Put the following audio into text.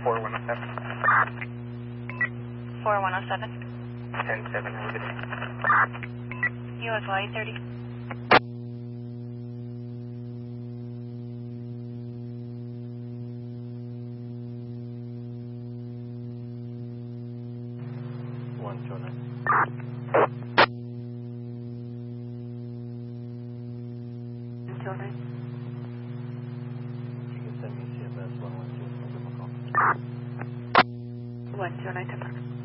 4107. 4107. 10-7, have a good day. USY 830. One, two, nine. Until 9. You can send me CFS 112. I'll give them a call. 109 10 bucks.